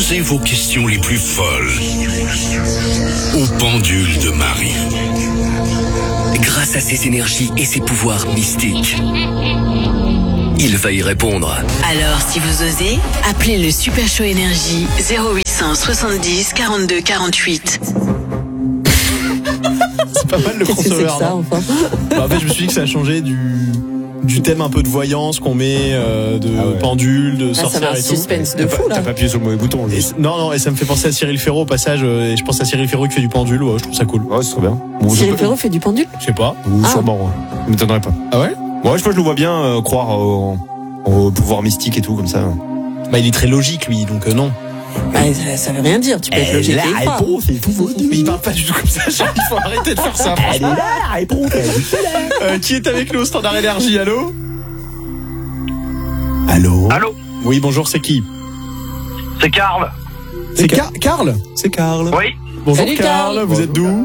Posez vos questions les plus folles au pendule de Marie. Grâce à ses énergies et ses pouvoirs mystiques, il va y répondre. Alors, si vous osez, appelez le Super Show Énergie 0800 70 42 48. C'est pas mal le crossover. C'est ça, enfin. En fait, je me suis dit que ça a changé du thème un peu de voyance qu'on met, de pendule, de sorcière ça va un et tout. suspense de fou, là. T'as pas appuyé sur le mauvais bouton. Non, et ça me fait penser à Cyril Ferraud au passage, et je pense à Cyril Ferraud qui fait du pendule, ouais, je trouve ça cool. Ouais, c'est trop bien. Bon, Cyril Ferraud fait du pendule? Je sais pas. Sûrement, ouais. Ça m'étonnerait pas. Ah ouais? Ouais, je pense que je le vois bien croire au pouvoir mystique et tout, comme ça. Bah, il est très logique, lui, donc non. Bah, ça veut rien dire, tu peux être logique et pas. Mais il parle pas du tout comme ça, il faut arrêter de faire ça. La réponse. Qui est avec nous au Standard Énergie? Allô? Allô? Oui, bonjour, c'est qui? C'est Karl. C'est Karl? C'est Karl. Oui. Bonjour Salut, Karl, Karl. vous êtes d'où?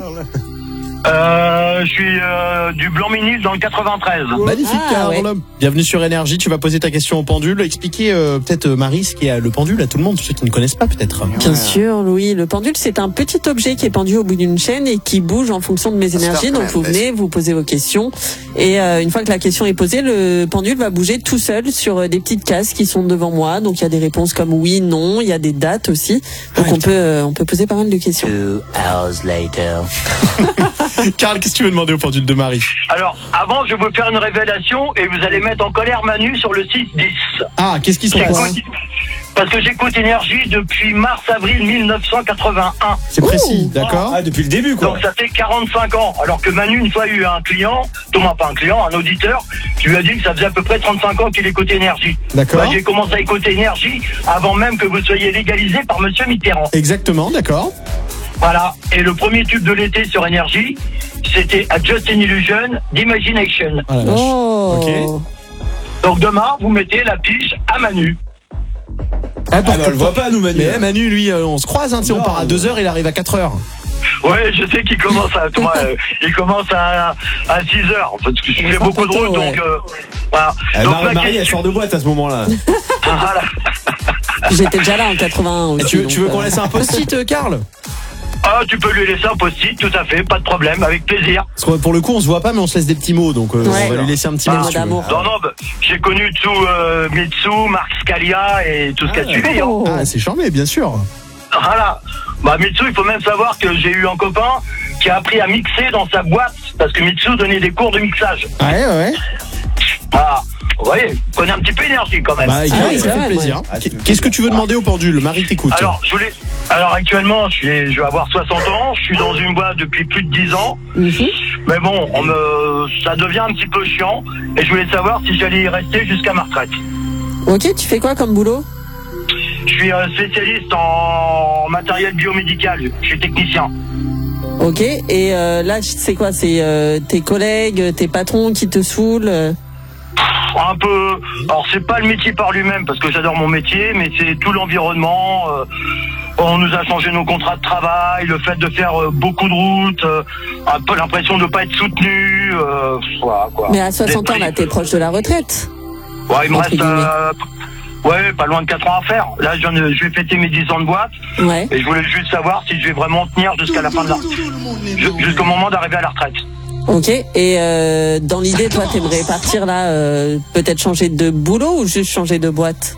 Je suis du Blanc-Ménil dans le 93. Magnifique Karl. ouais. Bienvenue sur Énergie, tu vas poser ta question au pendule. Expliquez peut-être Marie ce qu'est le pendule à tout le monde, tous ceux qui ne connaissent pas peut-être. Bien sûr, Louis. Le pendule, c'est un petit objet qui est pendu au bout d'une chaîne et qui bouge en fonction de mes énergies. Donc vous venez, vous posez vos questions. Et une fois que la question est posée, le pendule va bouger tout seul sur des petites cases qui sont devant moi. Donc il y a des réponses comme oui, non. Il y a des dates aussi. Donc on peut poser pas mal de questions. 2 hours later. Karl, qu'est-ce que tu veux demander au pendule de Marie? Alors, avant, je vais vous faire une révélation et vous allez mettre en colère Manu sur le 6-10. Ah, qu'est-ce qu'ils sont quoi? Parce que j'écoute Énergie depuis mars-avril 1981. C'est précis, d'accord? Ah, depuis le début, quoi. Donc ça fait 45 ans. Alors que Manu, une fois, a eu un client, Thomas, pas un client, un auditeur, qui lui a dit que ça faisait à peu près 35 ans qu'il écoutait Énergie. D'accord. Bah, j'ai commencé à écouter Énergie avant même que vous soyez légalisé par Monsieur Mitterrand. Exactement, d'accord. Voilà. Et le premier tube de l'été sur Énergie, c'était A Just an Illusion d'Imagination. Ah la vache. Oh. Ok. Donc demain, vous mettez la pige à Manu. Ah, bah, on le voit pas, nous, Manu. Mais Manu, lui, on se croise, hein, tu sais, on part à 2h, il arrive à 4h. Ouais, je sais qu'il commence à il commence à 6h parce que je fais beaucoup de route, ouais. donc voilà. Donc Marie, elle sort de boîte à ce moment-là. voilà. J'étais déjà là en 81 aussi. Tu veux qu'on laisse un post-it, Karl? Ah, tu peux lui laisser un post-it, tout à fait, pas de problème, avec plaisir. Parce que pour le coup, on se voit pas, mais on se laisse des petits mots, donc on va lui laisser un petit mot. Des mots si tu veux. d'amour. Non, bah, j'ai connu Mitsu, Marc Scalia et tout ce qui a suivi. Hein. Oh. Ah, c'est charmé, bien sûr. Voilà. Bah, Mitsu, il faut même savoir que j'ai eu un copain qui a appris à mixer dans sa boîte, parce que Mitsu donnait des cours de mixage. Ouais. Voilà. Vous voyez, vous connaissez un petit peu Énergie quand même. Bah, oui, ça c'est fait vrai, plaisir. ouais. Qu'est-ce que tu veux demander au pendule? Marie t'écoute. Alors actuellement, je vais avoir 60 ans, je suis dans une boîte depuis plus de 10 ans. Mhm. Mais bon, ça devient un petit peu chiant et je voulais savoir si j'allais y rester jusqu'à ma retraite. Ok, tu fais quoi comme boulot? Je suis spécialiste en matériel biomédical, je suis technicien. Ok, et là, c'est quoi? C'est tes collègues, tes patrons qui te saoulent? Un peu, alors c'est pas le métier par lui-même parce que j'adore mon métier, mais c'est tout l'environnement. On nous a changé nos contrats de travail, le fait de faire beaucoup de routes, un peu l'impression de pas être soutenu. Voilà, quoi. Mais à 60 ans, là, t'es proche de la retraite. Ouais, il me Entre reste guillemets. pas loin de 4 ans à faire. Là, je vais fêter mes 10 ans de boîte Ouais. et je voulais juste savoir si je vais vraiment tenir jusqu'à la fin de jusqu'au moment d'arriver à la retraite. Ok, et dans l'idée, toi, t'aimerais partir là, peut-être changer de boulot ou juste changer de boîte?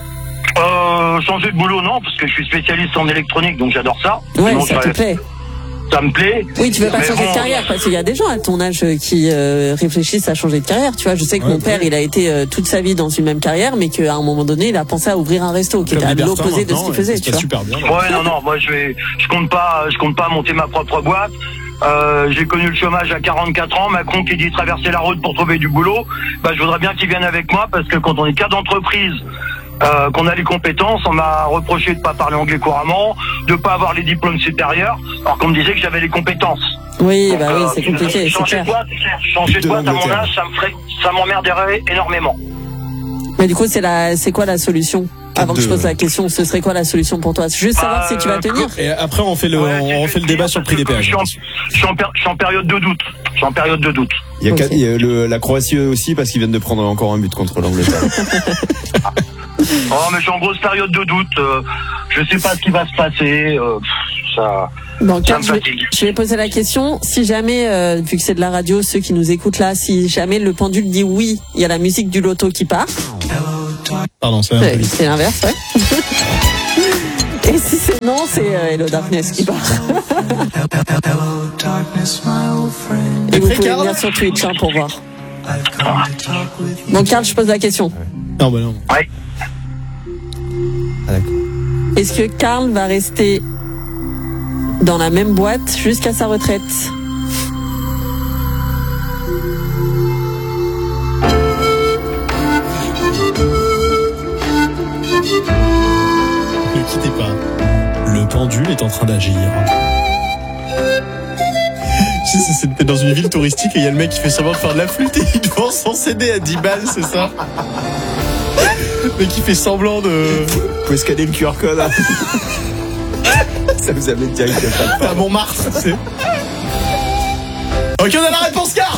Changer de boulot, non, parce que je suis spécialiste en électronique, donc j'adore ça. Ouais, Donc, ça te plaît. Ça me plaît. Oui, tu veux pas Mais changer bon, de carrière, parce qu'il y a des gens à ton âge qui réfléchissent à changer de carrière. Tu vois, je sais que mon père, il a été toute sa vie dans une même carrière, mais qu'à un moment donné, il a pensé à ouvrir un resto qui était à l'opposé de ce qu'il faisait. Tu vois. Super bien. Ouais, non, moi je compte pas monter ma propre boîte. J'ai connu le chômage à 44 ans, Macron qui dit traverser la route pour trouver du boulot. Bah, je voudrais bien qu'il vienne avec moi parce que quand on est cadre d'entreprise, qu'on a les compétences, on m'a reproché de pas parler anglais couramment, de pas avoir les diplômes supérieurs, alors qu'on me disait que j'avais les compétences. Oui, Donc, bah oui, c'est compliqué, c'est changer clair. changer de boîte à mon âge, ça m'emmerderait énormément. Mais du coup, c'est quoi la solution? Avant que je pose la question, ce serait quoi la solution pour toi? Juste savoir si tu vas tenir. Et après, on fait le débat sur le prix des péages. Je suis en période de doute. Il y a Ok. la Croatie aussi parce qu'ils viennent de prendre encore un but contre l'Angleterre. Oh, mais je suis en grosse période de doute. Je sais pas ce qui va se passer. Ça Bon, me Karl, fatigue. je vais poser la question. Si jamais, vu que c'est de la radio, ceux qui nous écoutent là, si jamais le pendule dit oui, il y a la musique du loto qui part. Pardon, c'est un peu vite. C'est l'inverse, ouais. Et si c'est non, c'est Hello Darkness qui part. Et vous prêt, pouvez Karl venir sur Twitch pour voir. Bon, Karl, je pose la question. Non, bah non. Ouais. Ah, d'accord. Est-ce que Karl va rester dans la même boîte jusqu'à sa retraite? Ne quittez pas. Le pendule est en train d'agir. C'était dans une ville touristique et il y a le mec qui fait semblant de faire de la flûte et il vend son CD à 10 balles, c'est ça? Mais qui fait semblant de... Vous pouvez scanner le QR code. Hein. Ça vous amène direct à Montmartre, c'est... Ok, on a la réponse, Karl.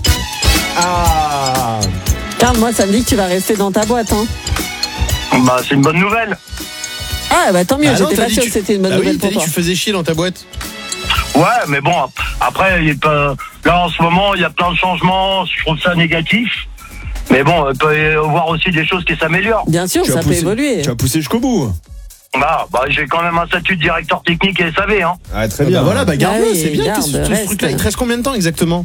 Ah. Karl, moi, ça me dit que tu vas rester dans ta boîte, hein. Bah, c'est une bonne nouvelle. Ah, bah tant mieux, Ah non, j'étais t'as pas dit sûre tu- que c'était une bonne Ah nouvelle oui, t'as pour dit toi. que tu faisais chier dans ta boîte. Ouais, mais bon, après, là, en ce moment, il y a plein de changements. Je trouve ça négatif. Mais bon, il peut y avoir aussi des choses qui s'améliorent. Bien sûr, Tu ça as peut poussé- évoluer. Tu as poussé jusqu'au bout. Bah, j'ai quand même un statut de directeur technique et SAV, hein. Ah, très Bah bien. voilà, bah garde-le, Ah oui, c'est bien. garde, Qu'est-ce que ce reste. truc-là, il te reste combien de temps exactement?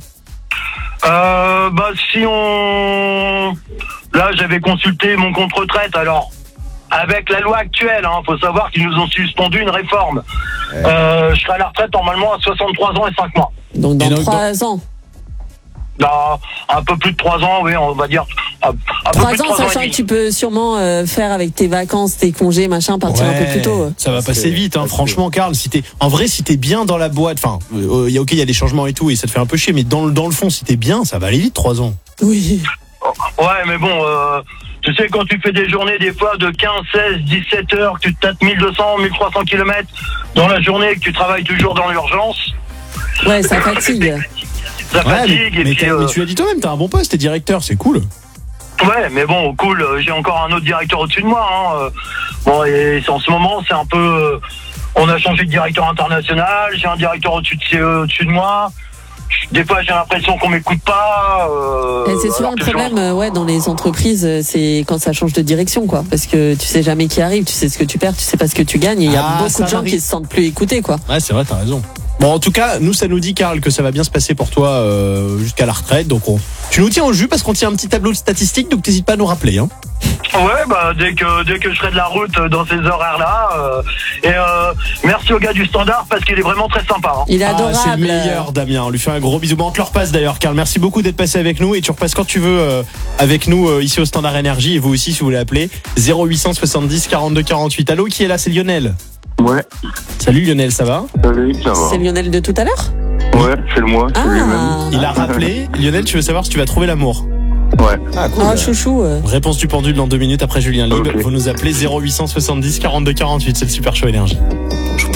Bah, si on... Là, j'avais consulté mon compte retraite, alors... Avec la loi actuelle, hein, faut savoir qu'ils nous ont suspendu une réforme. Je serai à la retraite normalement à 63 ans et 5 mois. Donc dans Et donc, 3 ans. Dans un peu plus de 3 ans, oui, on va dire. Un peu 3 plus de ans, 3 ans et sachant demi. que tu peux sûrement faire avec tes vacances, tes congés, machin, partir un peu plus tôt. Ça va Parce passer que- vite, hein. parce que- Franchement, Karl, si t'es bien dans la boîte, enfin, il y a des changements et tout, et ça te fait un peu chier, mais dans le fond, si t'es bien, ça va aller vite, 3 ans. Oui. Ouais, mais bon, tu sais, quand tu fais des journées, des fois, de 15, 16, 17 heures, que tu te tapes 1200, 1300 kilomètres dans la journée, que tu travailles toujours dans l'urgence, Ouais, ça fatigue. ça fatigue. Et mais puis, tu l'as dit toi-même, t'as un bon poste, t'es directeur, c'est cool. ouais, mais bon, cool, j'ai encore un autre directeur au-dessus de moi. Hein. Bon, et en ce moment, c'est un peu... on a changé de directeur international, j'ai un directeur au-dessus de moi. Des fois, j'ai l'impression qu'on m'écoute pas. Et c'est souvent alors le que problème, ouais, dans les entreprises, c'est quand ça change de direction, quoi. Parce que tu sais jamais qui arrive, tu sais ce que tu perds, tu sais pas ce que tu gagnes, et il y a Ah, beaucoup ça de gens m'arrive. qui se sentent plus écoutés, quoi. Ouais, c'est vrai, t'as raison. Bon, en tout cas, nous, ça nous dit, Karl, que ça va bien se passer pour toi jusqu'à la retraite. Donc, tu nous tiens au jus parce qu'on tient un petit tableau de statistiques, donc t'hésites pas à nous rappeler. Hein. Ouais, bah dès que je serai de la route dans ces horaires-là. Merci au gars du Standard parce qu'il est vraiment très sympa. Hein. Il est Ah, adorable. c'est le meilleur, Damien. On lui fait un gros bisou. Bon, on te le repasse d'ailleurs, Karl. Merci beaucoup d'être passé avec nous et tu repasses quand tu veux avec nous ici au Standard Énergie et vous aussi si vous voulez appeler 0870 42 48. Allô, qui est là? C'est Lionel. Ouais, Salut Lionel, ça va? salut, ça va. C'est Lionel de tout à l'heure? Ouais, c'est le moi, c'est lui-même. Ah, Il a rappelé. Lionel, tu veux savoir si tu vas trouver l'amour? Ouais. Ah, cool. oh, chouchou. Réponse du pendule dans 2 minutes après Julien Libre. Ok. Vous nous appelez 0870 42 48. C'est le Super Show Énergie.